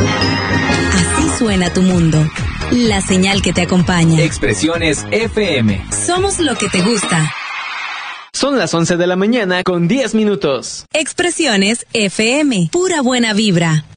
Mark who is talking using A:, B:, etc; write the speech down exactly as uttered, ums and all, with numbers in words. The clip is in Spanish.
A: Así suena tu mundo. La señal que te acompaña.
B: Expresiones F M.
A: Somos lo que te gusta.
C: Son las once de la mañana con diez minutos.
A: Expresiones F M. Pura buena vibra.